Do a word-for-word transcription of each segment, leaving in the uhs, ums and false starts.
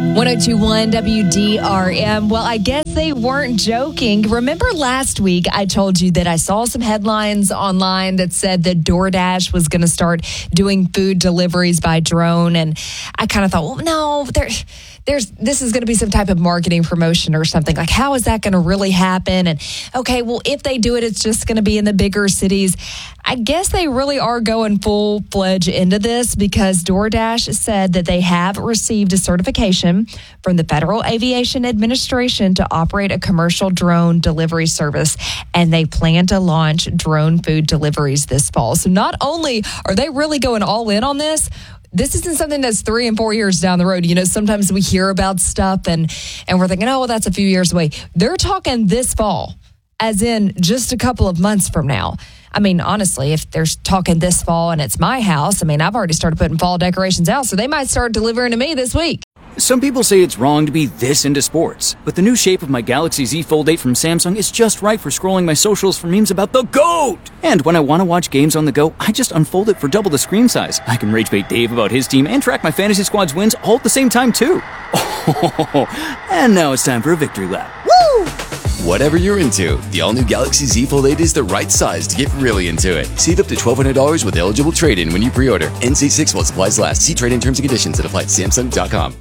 one oh two point one W D R M. Well, I guess they weren't joking. Remember last week I told you that I saw some headlines online that said that DoorDash was going to start doing food deliveries by drone. And I kind of thought, well, no, there, there's this is going to be some type of marketing promotion or something. Like, how is that going to really happen? And okay, well, if they do it, it's just going to be in the bigger cities. I guess they really are going full-fledged into this because DoorDash said that they have received a certification from the Federal Aviation Administration to operate a commercial drone delivery service, and they plan to launch drone food deliveries this fall. So not only are they really going all in on this, this isn't something that's three and four years down the road. You know, sometimes we hear about stuff and, and we're thinking, oh, well, that's a few years away. They're talking this fall, as in just a couple of months from now. I mean, honestly, if they're talking this fall and it's my house, I mean, I've already started putting fall decorations out, so they might start delivering to me this week. Some people say it's wrong to be this into sports, but the new shape of my Galaxy Z Fold eight from Samsung is just right for scrolling my socials for memes about the GOAT! And when I want to watch games on the go, I just unfold it for double the screen size. I can rage bait Dave about his team and track my fantasy squad's wins all at the same time, too. Oh, and now it's time for a victory lap. Woo! Whatever you're into, the all-new Galaxy Z Fold eight is the right size to get really into it. Save up to twelve hundred dollars with eligible trade-in when you pre-order. N C six while supplies last. See trade-in terms and conditions that apply at Samsung dot com.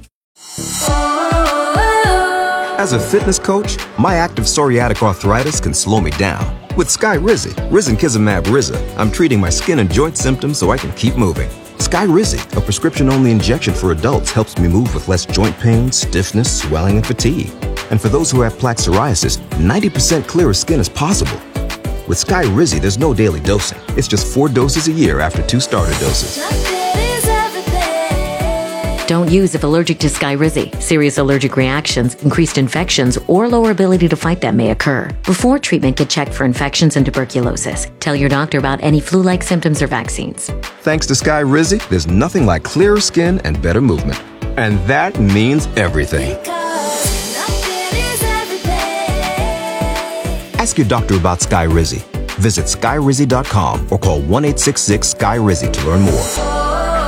As a fitness coach, my active psoriatic arthritis can slow me down. With Skyrizi, Risankizumab Riza, I'm treating my skin and joint symptoms so I can keep moving. Skyrizi, a prescription-only injection for adults, helps me move with less joint pain, stiffness, swelling, and fatigue. And for those who have plaque psoriasis, ninety percent clearer skin is possible. With Skyrizi, there's no daily dosing. It's just four doses a year after two starter doses. Don't use if allergic to Skyrizi. Serious allergic reactions, increased infections, or lower ability to fight them may occur. Before treatment, get checked for infections and tuberculosis. Tell your doctor about any flu-like symptoms or vaccines. Thanks to Skyrizi, there's nothing like clearer skin and better movement. And that means everything. Ask your doctor about Skyrizi. Visit Skyrizi dot com or call one eight six six Sky Rizi to learn more.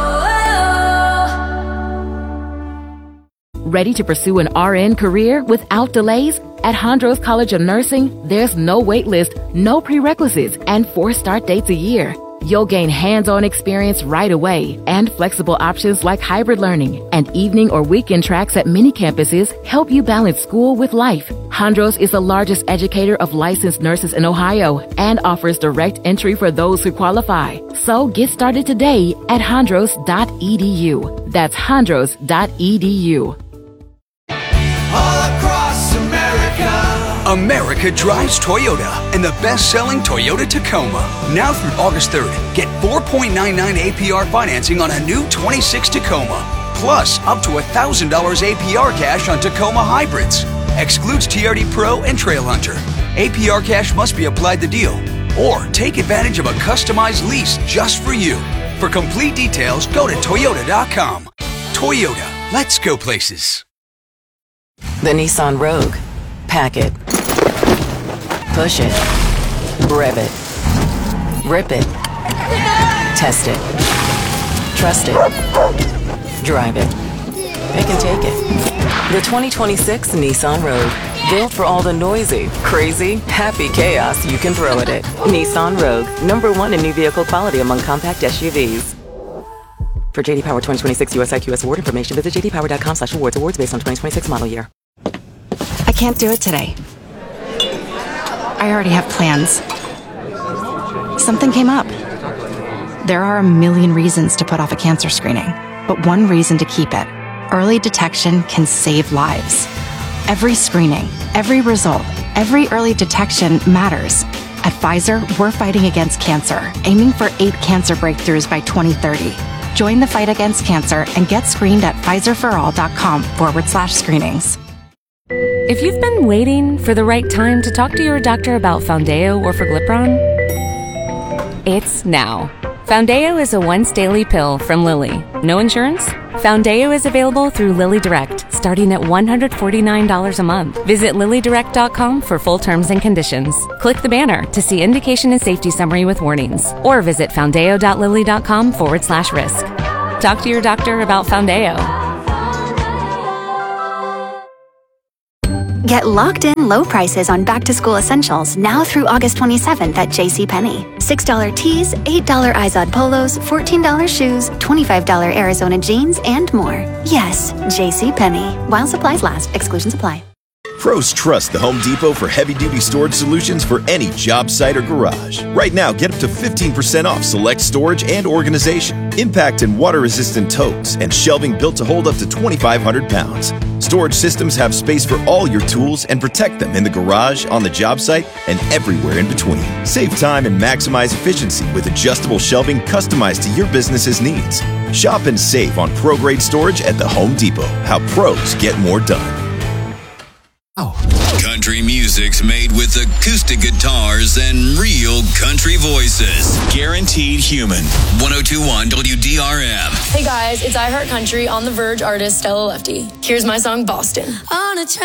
Ready to pursue an R N career without delays? At Hondros College of Nursing, there's no wait list, no prerequisites, and four start dates a year. You'll gain hands-on experience right away and flexible options like hybrid learning and evening or weekend tracks at many campuses help you balance school with life. Hondros is the largest educator of licensed nurses in Ohio and offers direct entry for those who qualify. So get started today at hondros dot e d u. That's hondros dot e d u. All across America. America drives Toyota and the best-selling Toyota Tacoma. Now through August third, get four point nine nine A P R financing on a new twenty-six Tacoma. Plus, up to one thousand dollars A P R cash on Tacoma hybrids. Excludes T R D Pro and Trailhunter. A P R cash must be applied to deal. Or take advantage of a customized lease just for you. For complete details, go to Toyota dot com. Toyota, let's go places. The Nissan Rogue. Pack it. Push it. Rev it. Rip it. Test it. Trust it. Drive it. It can take it. The twenty twenty-six Nissan Rogue. Built for all the noisy, crazy, happy chaos you can throw at it. Nissan Rogue. Number one in new vehicle quality among compact S U Vs. For J D Power twenty twenty-six U S I Q S award information, visit j d power dot com slash awards. Awards based on twenty twenty-six model year. I can't do it today. I already have plans. Something came up. There are a million reasons to put off a cancer screening, but one reason to keep it. Early detection can save lives. Every screening, every result, every early detection matters. At Pfizer, we're fighting against cancer, aiming for eight cancer breakthroughs by twenty thirty. Join the fight against cancer and get screened at pfizer for all dot com forward slash screenings. If you've been waiting for the right time to talk to your doctor about Foundayo or Forglipron, it's now. Foundayo is a once-daily pill from Lilly. No insurance? Foundayo is available through Lilly Direct, starting at one hundred forty-nine dollars a month. Visit lilly direct dot com for full terms and conditions. Click the banner to see indication and safety summary with warnings, or visit foundayo dot lilly dot com forward slash risk. Talk to your doctor about Foundayo. Get locked-in low prices on back-to-school essentials now through August twenty-seventh at JCPenney. six dollar tees, eight dollar Izod polos, fourteen dollar shoes, twenty-five dollar Arizona jeans, and more. Yes, JCPenney. While supplies last, exclusions apply. Pros trust the Home Depot for heavy-duty storage solutions for any job site or garage. Right now, get up to fifteen percent off select storage and organization, impact and water-resistant totes, and shelving built to hold up to twenty-five hundred pounds. Storage systems have space for all your tools and protect them in the garage, on the job site, and everywhere in between. Save time and maximize efficiency with adjustable shelving customized to your business's needs. Shop and save on pro-grade storage at the Home Depot. How pros get more done. Country music's made with acoustic guitars and real country voices. Guaranteed human. one oh two point one W D R M. Hey guys, it's I Heart Country on the Verge artist Stella Lefty. Here's my song Boston. On a